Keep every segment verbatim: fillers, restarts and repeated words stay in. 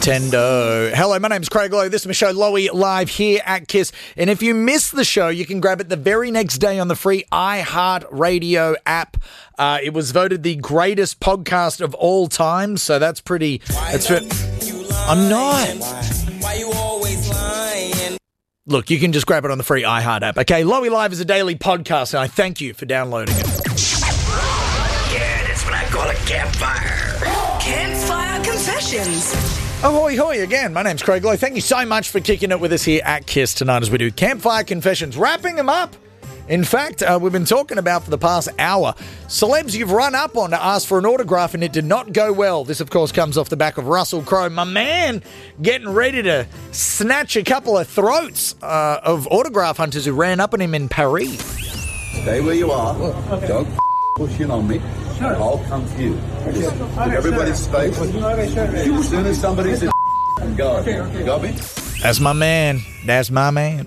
Tendo. Hello, my name's Craig Lowe. This is my show, Lowy, live here at Kiss. And if you miss the show, you can grab it the very next day on the free iHeartRadio app. Uh, it was voted the greatest podcast of all time, so that's pretty... That's for, I'm not. Why you always lying? Look, you can just grab it on the free iHeart app. Okay, Lowy Live is a daily podcast, and I thank you for downloading it. Yeah, that's what I call a campfire. Campfire Confessions. Ahoy, hoy again. My name's Craig Lowe. Thank you so much for kicking it with us here at Kiss tonight as we do Campfire Confessions. Wrapping them up. In fact, uh, we've been talking about for the past hour celebs you've run up on to ask for an autograph and it did not go well. This, of course, comes off the back of Russell Crowe, my man, getting ready to snatch a couple of throats uh, of autograph hunters who ran up on him in Paris. Stay where you are. Okay. Don't push in on me. Sure. I'll come to you. Just give everybody space. As soon as somebody's in, go. Okay, okay. You got me? That's my man. That's my man.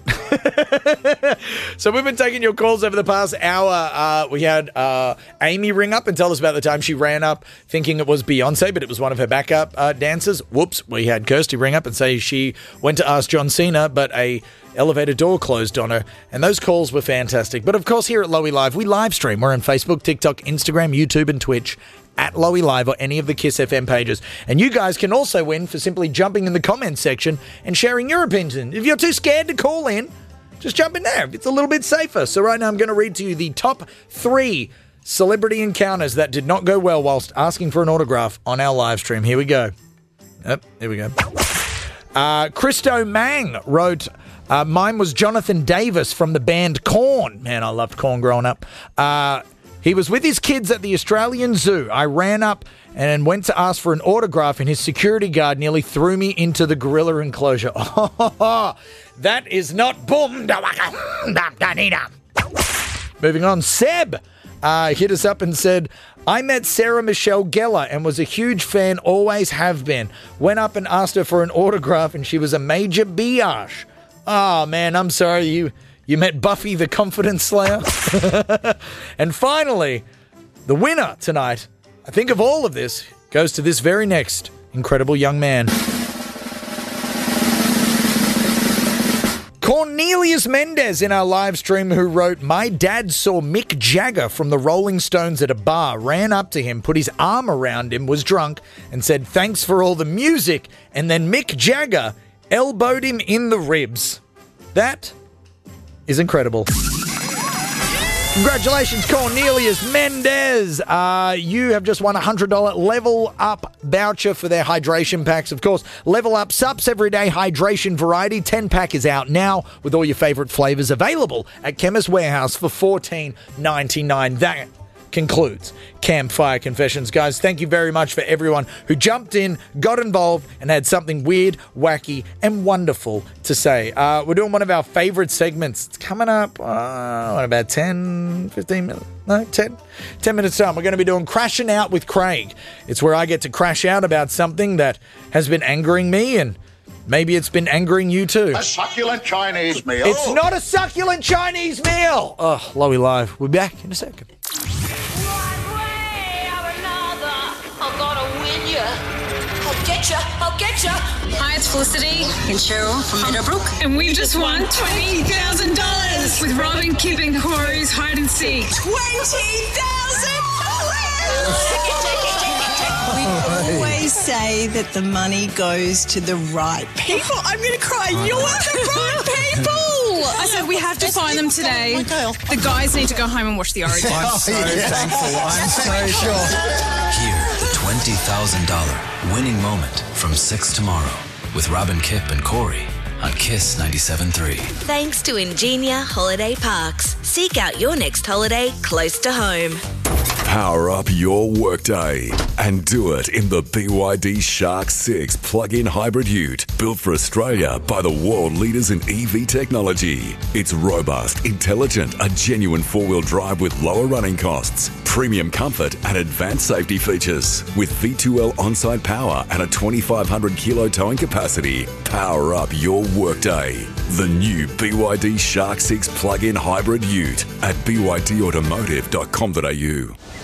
So we've been taking your calls over the past hour. Uh, we had uh, Amy ring up and tell us about the time she ran up thinking it was Beyonce, but it was one of her backup uh, dancers. Whoops. We had Kirsty ring up and say she went to ask John Cena, but a elevator door closed on her. And those calls were fantastic. But of course, here at Lowy Live, we live stream. We're on Facebook, TikTok, Instagram, YouTube, and Twitch at Lowy Live or any of the Kiss F M pages. And you guys can also win for simply jumping in the comments section and sharing your opinion. If you're too scared to call in, just jump in there. It's a little bit safer. So right now I'm going to read to you the top three celebrity encounters that did not go well whilst asking for an autograph on our live stream. Here we go. Yep, here we go. Uh, Christo Mang wrote, uh, mine was Jonathan Davis from the band Korn. Man, I loved Korn growing up. Uh, He was with his kids at the Australian Zoo. I ran up and went to ask for an autograph, and his security guard nearly threw me into the gorilla enclosure. Oh, that is not boom. Moving on, Seb uh, hit us up and said, I met Sarah Michelle Gellar and was a huge fan, always have been. Went up and asked her for an autograph, and she was a major biatch. Oh, man, I'm sorry you... You met Buffy the Confidence Slayer. And finally, the winner tonight, I think of all of this, goes to this very next incredible young man. Cornelius Mendez in our live stream who wrote, my dad saw Mick Jagger from the Rolling Stones at a bar, ran up to him, put his arm around him, was drunk, and said, thanks for all the music. And then Mick Jagger elbowed him in the ribs. That is incredible. Congratulations, Cornelius Mendez. Uh, you have just won a one hundred dollars Level Up voucher for their hydration packs. Of course, Level Up Sups Everyday Hydration Variety ten-pack is out now with all your favourite flavours available at Chemist Warehouse for fourteen ninety-nine. That concludes Campfire Confessions. Guys, thank you very much for everyone who jumped in, got involved, and had something weird, wacky, and wonderful to say. Uh, we're doing one of our favourite segments. It's coming up, uh, what, about ten, fifteen minutes? No, ten? ten minutes time. We're going to be doing Crashing Out with Craig. It's where I get to crash out about something that has been angering me, and maybe it's been angering you too. A succulent Chinese meal. It's not a succulent Chinese meal. Oh, Lowy Live. We'll be back in a second. I'll get ya, I'll get ya. Hi, it's Felicity and Cheryl from Meadowbrook. And we've just won twenty thousand dollars with Robin, Kip and Corey's Hide and Seek. twenty thousand dollars! We always say that the money goes to the right people. I'm going to cry. You're the right people. I said we have to find them today. The guys need to go home and watch the Origin. I'm so thankful. I'm so sure. Hear the twenty thousand dollars winning moment from six tomorrow with Robin, Kip and Corey on Kiss ninety-seven point three. Thanks to Ingenia Holiday Parks. Seek out your next holiday close to home. Power up your workday and do it in the B Y D Shark six plug-in hybrid ute built for Australia by the world leaders in E V technology. It's robust, intelligent, a genuine four-wheel drive with lower running costs, premium comfort and advanced safety features. With V two L on-site power and a twenty-five hundred kilo towing capacity, power up your workday. The new B Y D Shark six plug-in hybrid ute at b y d automotive dot com dot a u.